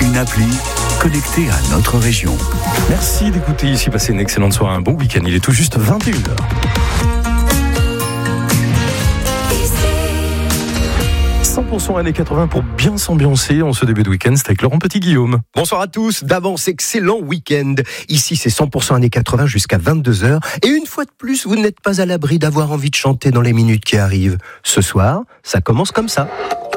une appli connectée à notre région. Merci d'écouter ici, passez une excellente soirée, un bon week-end. Il est tout juste 21h. 100% années 80 pour bien s'ambiancer en ce début de week-end, c'est avec Laurent Petit-Guillaume. Bonsoir à tous, d'avance excellent week-end. Ici c'est 100% années 80 jusqu'à 22h. Et une fois de plus, vous n'êtes pas à l'abri d'avoir envie de chanter dans les minutes qui arrivent. Ce soir, ça commence comme ça.